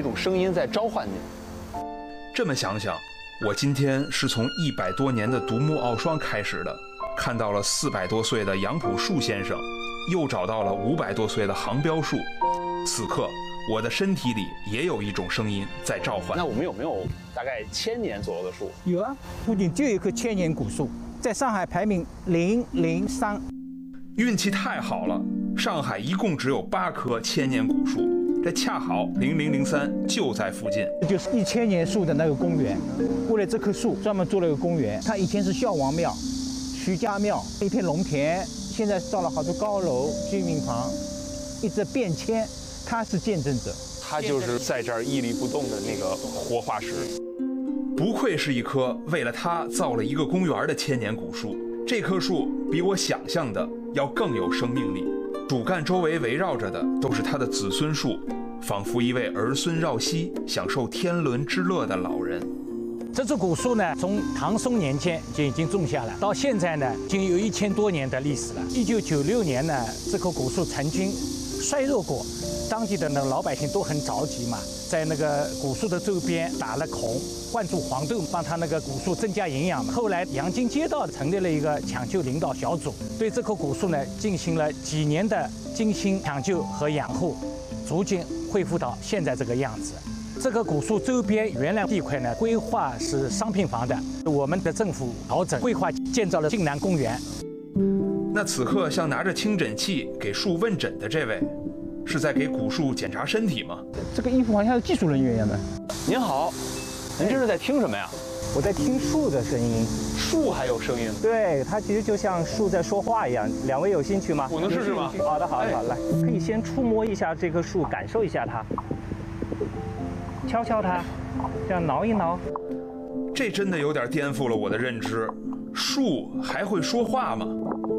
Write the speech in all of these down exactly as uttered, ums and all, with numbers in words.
种声音在召唤你。 这么想想，我今天是从一百多年的独木傲霜开始的，看到了四百多岁的杨朴树先生，又找到了五百多岁的杭标树。此刻，我的身体里也有一种声音在召唤。 那我们有没有大概千年左右的树？ 有啊，附近就有一棵千年古树，在上海排名零零三。 运气太好了，上海一共只有八棵千年古树，这恰好零零零三就在附近。 这就是一千年树的那个公园，为了这棵树专门做了一个公园。它以前是孝王庙、徐家庙，一片农田，现在造了好多高楼、居民房，一直变迁。它是见证者， 它就是在这儿屹立不动的那个活化石。 不愧是一棵为了它造了一个公园的千年古树。这棵树比我想象的要更有生命力，主干周围围绕着的都是它的子孙树，仿佛一位儿孙绕膝享受天伦之乐的老人。 这株古树呢，从唐宋年间就已经种下了，到现在呢，已经有一千多年的历史了。一九九六年呢，这棵古树曾经衰弱过。当地的那个老百姓都很着急嘛，在那个古树的周边打了孔，灌注黄豆，帮它那个古树增加营养嘛。后来阳金街道成立了一个抢救领导小组，对这棵古树呢进行了几年的精心抢救和养护，逐渐恢复到现在这个样子。这个古树周边原来地块呢规划是商品房的，我们的政府调整规划建造了晋南公园。 那此刻像拿着听诊器给树问诊的这位，是在给古树检查身体吗？ 这个衣服好像是技术人员一样的。 您好，您这是在听什么呀？ 我在听树的声音。 树还有声音？ 对，它其实就像树在说话一样。两位有兴趣吗？ 我能试试吗？ 好的，好的，好的，来，可以先触摸一下这棵树，感受一下它，敲敲它，这样挠一挠。 这真的有点颠覆了我的认知，树还会说话吗？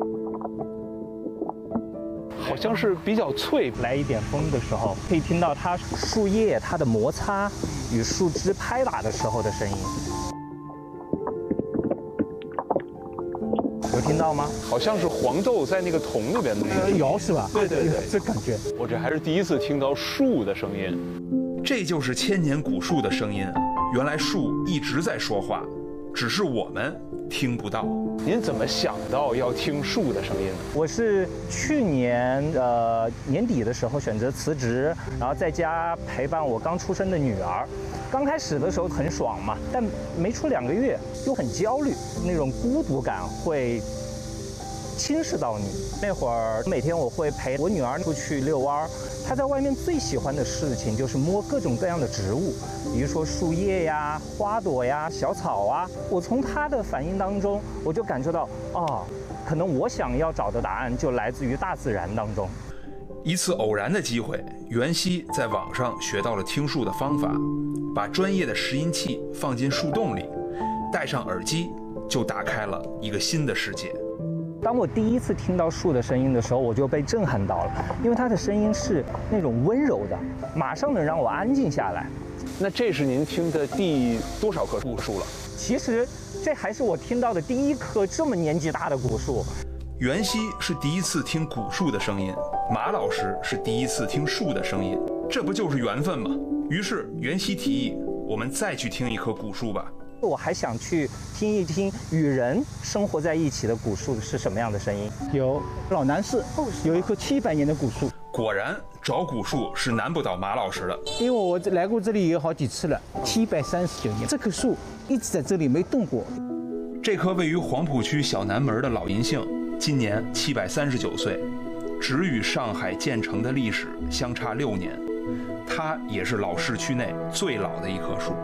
好像是比较脆， 来一点风的时候，可以听到它树叶它的摩擦与树枝拍打的时候的声音。有听到吗？ 好像是黄豆在那个桶里边的那个摇是吧？ 对对对， 这感觉。 我这还是第一次听到树的声音。 这就是千年古树的声音啊！原来树一直在说话，只是我们听不到。 您怎么想到要听树的声音呢？ 我是去年呃年底的时候选择辞职，然后在家陪伴我刚出生的女儿。刚开始的时候很爽嘛，但没出两个月又很焦虑，那种孤独感会侵蚀到你。那会儿每天我会陪我女儿出去遛弯儿，她在外面最喜欢的事情就是摸各种各样的植物，比如说树叶呀、花朵呀、小草啊。我从她的反应当中，我就感受到，哦，可能我想要找的答案就来自于大自然当中。 一次偶然的机会，袁熙在网上学到了听树的方法，把专业的拾音器放进树洞里，戴上耳机，就打开了一个新的世界。 当我第一次听到树的声音的时候，我就被震撼到了，因为它的声音是那种温柔的，马上能让我安静下来。 那这是您听的第多少棵古树了？ 其实这还是我听到的第一棵这么年纪大的古树。 袁熙是第一次听古树的声音，马老师是第一次听树的声音，这不就是缘分吗？于是袁熙提议，我们再去听一棵古树吧。 我还想去听一听与人生活在一起的古树是什么样的声音。 有老南市有一棵七百年的古树， 果然找古树是难不倒马老师的， 因为我来过这里也有好几次了，七百三十九年，这棵树一直在这里没动过。 这棵位于黄浦区小南门的老银杏，今年七百三十九岁，只与上海建成的历史相差六年，它也是老市区内最老的一棵树。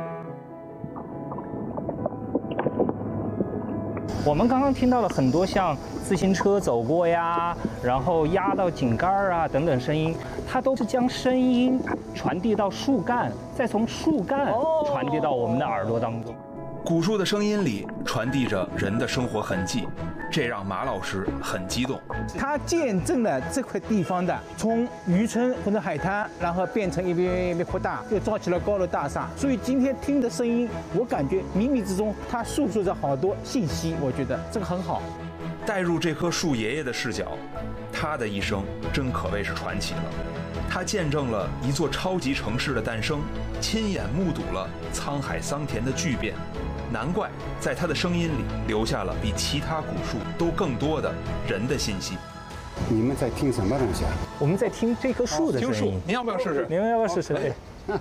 我们刚刚听到了很多像自行车走过呀，然后压到井盖啊等等声音，它都是将声音传递到树干，再从树干传递到我们的耳朵当中。 古树的声音里传递着人的生活痕迹，这让马老师很激动。 它见证了这块地方的从渔村或者海滩，然后变成一边一边扩大，又造起了高楼大厦。所以今天听的声音，我感觉冥冥之中它诉说着好多信息，我觉得这个很好。 带入这棵树爷爷的视角，他的一生真可谓是传奇了。 他见证了一座超级城市的诞生，亲眼目睹了沧海桑田的巨变，难怪在他的声音里留下了比其他古树都更多的人的信息。 你们在听什么东西啊？ 我们在听这棵树的声听音。 树，您要不要试试？ 你们要不要试试？哎，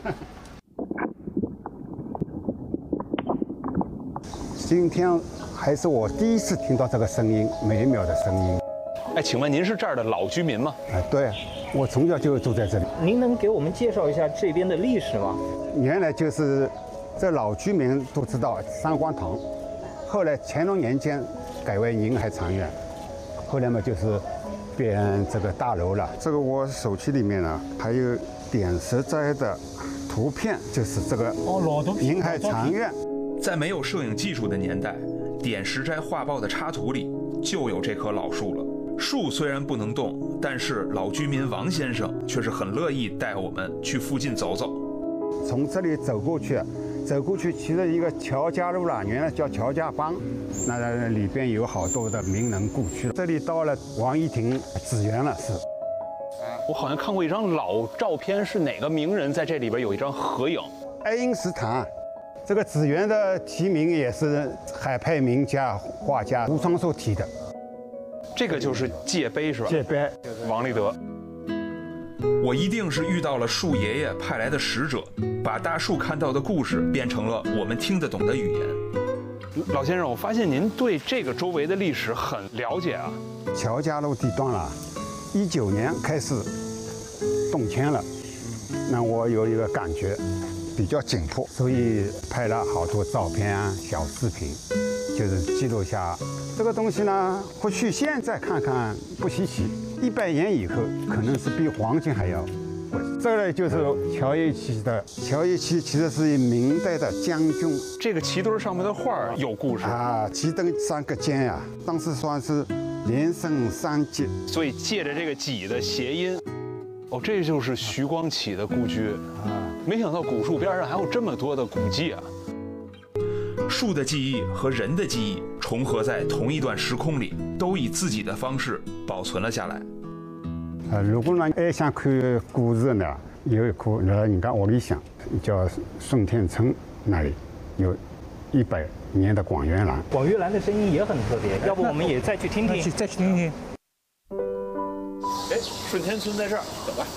今天还是我第一次听到这个声音，美妙的声音。 哎，请问您是这儿的老居民吗？ 哎，对，我从小就住在这里。 您能给我们介绍一下这边的历史吗？ 原来就是这老居民都知道三光堂，后来乾隆年间改为宁海长院，后来嘛就是变这个大楼了。这个我手机里面呢还有点石斋的图片，就是这个宁海长院。 在没有摄影技术的年代，点石斋画报的插图里就有这棵老树了。树虽然不能动，但是老居民王先生却是很乐意带我们去附近走走。 从这里走过去，走过去其实一个乔家路了，原来叫乔家浜，那里边有好多的名人故居。这里到了王一亭紫园了，是。 我好像看过一张老照片，是哪个名人在这里边有一张合影？ 爱因斯坦。这个紫园的题名也是海派名家画家吴双寿题的。 这个就是界碑是吧？ 界碑， 王立德。 我一定是遇到了树爷爷派来的使者，把大树看到的故事变成了我们听得懂的语言。 老先生，我发现您对这个周围的历史很了解啊。 乔家路地段了，一九年开始动迁了，那我有一个感觉。比较紧迫，所以拍了好多照片啊、小视频，就是记录下这个东西呢。或许现在看看不稀奇，一百年以后可能是比黄金还要贵。这个就是乔一奇的，乔一奇其实是明代的将军。 这个旗墩上面的画有故事啊，旗墩三个尖呀、啊，当时算是连胜三杰， 所以借着这个己的谐音。哦，这就是徐光启的故居啊！没想到古树边上还有这么多的古迹啊！ 树的记忆和人的记忆重合在同一段时空里，都以自己的方式保存了下来。 啊，如果呢爱想看故事呢，有一棵在人家屋里向，叫顺天村那里有一百年的广元兰。 广元兰的声音也很特别，要不我们也再去听听？ 再去听听。 哎，顺天村在这儿，走吧。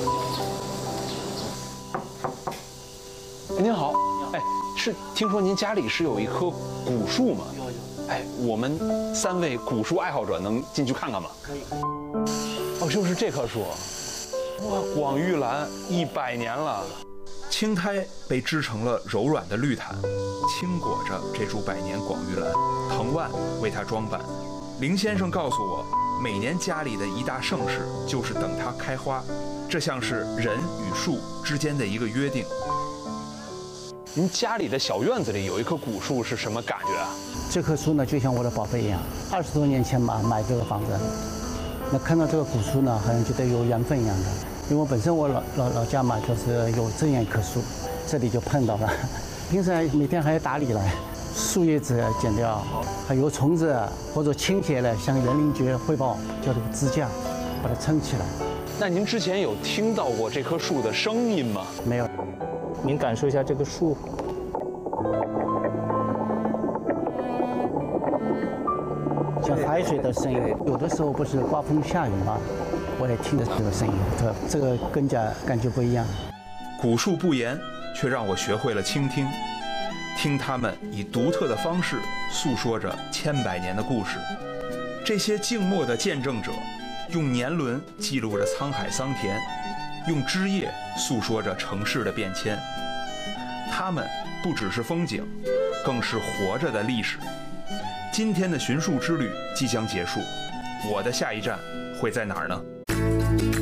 您好，哎，是听说您家里是有一棵古树吗？有有。哎，我们三位古树爱好者能进去看看吗？可以。哦，就是这棵树。哇，广玉兰一百年了。 青苔被织成了柔软的绿毯，轻裹着这株百年广玉兰，藤蔓为它装扮。林先生告诉我，每年家里的一大盛事就是等它开花，这像是人与树之间的一个约定。 您家里的小院子里有一棵古树是什么感觉啊？ 这棵树呢，就像我的宝贝一样。二十多年前嘛，买这个房子，那看到这个古树呢，好像觉得有缘分一样的。因为我本身我老老老家嘛，就是有这样一棵树，这里就碰到了。平时每天还要打理来，树叶子剪掉，还有虫子或者倾斜了，向园林局汇报，叫这个支架，把它撑起来。 那您之前有听到过这棵树的声音吗？ 没有。 您感受一下这个树， 像海水的声音。有的时候不是刮风下雨吗？我也听着这个声音，这这个更加感觉不一样。 古树不言，却让我学会了倾听，听他们以独特的方式诉说着千百年的故事。这些静默的见证者，用年轮记录着沧海桑田，用枝叶诉说着城市的变迁。他们不只是风景，更是活着的历史。今天的寻树之旅即将结束，我的下一站会在哪儿呢？